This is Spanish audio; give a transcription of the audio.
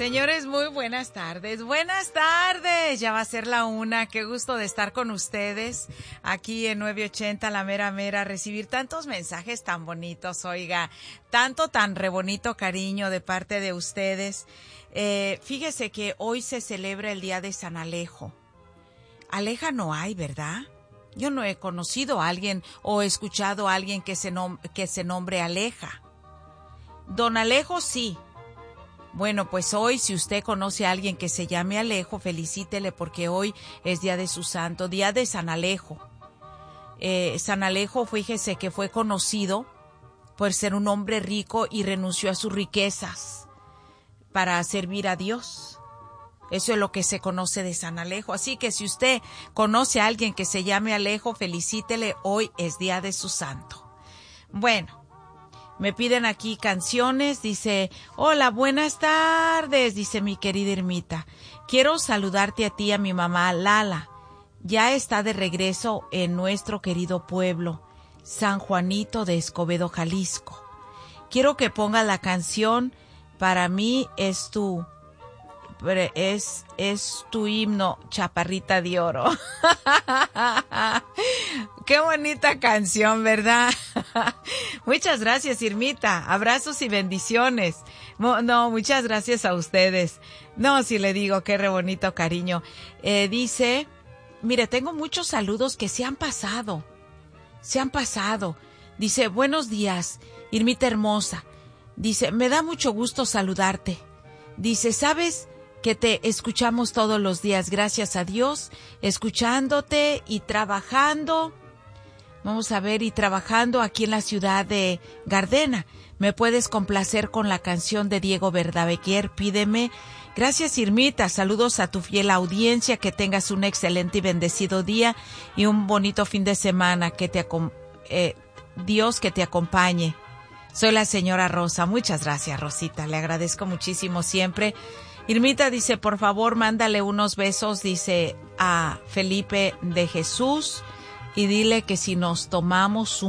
Señores, muy buenas tardes. Buenas tardes. Ya va a ser la 1. Qué gusto de estar con ustedes aquí en 980 La Mera Mera. Recibir tantos mensajes tan bonitos, oiga. Tan re bonito cariño de parte de ustedes. Fíjese que hoy se celebra el día de San Alejo. Aleja no hay, ¿verdad? Yo no he conocido a alguien o escuchado a alguien que se nombre Aleja. Don Alejo sí. Bueno, pues hoy, si usted conoce a alguien que se llame Alejo, felicítele porque hoy es día de su santo, día de San Alejo. San Alejo, fíjese que fue conocido por ser un hombre rico y renunció a sus riquezas para servir a Dios. Eso es lo que se conoce de San Alejo. Así que si usted conoce a alguien que se llame Alejo, felicítele, hoy es día de su santo. Bueno. Me piden aquí canciones, dice, hola, buenas tardes, dice mi querida Irmita. Quiero saludarte a ti y a mi mamá Lala. Ya está de regreso en nuestro querido pueblo, San Juanito de Escobedo, Jalisco. Quiero que ponga la canción, para mí es tu himno, Chaparrita de Oro. Qué bonita canción, ¿verdad? Muchas gracias, Irmita. Abrazos y bendiciones. No, muchas gracias a ustedes. No, si le digo, qué re bonito cariño. Dice, mire, tengo muchos saludos que se han pasado. Dice, buenos días, Irmita hermosa. Dice, me da mucho gusto saludarte. Dice, ¿sabes que te escuchamos todos los días? Gracias a Dios, escuchándote y trabajando. Vamos a ver, y trabajando aquí en la ciudad de Gardena. ¿Me puedes complacer con la canción de Diego Verdaguer? Pídeme. Gracias, Irmita. Saludos a tu fiel audiencia. Que tengas un excelente y bendecido día y un bonito fin de semana. Dios que te acompañe. Soy la señora Rosa. Muchas gracias, Rosita. Le agradezco muchísimo siempre. Irmita dice, por favor, mándale unos besos, dice, a Felipe de Jesús y dile que si nos tomamos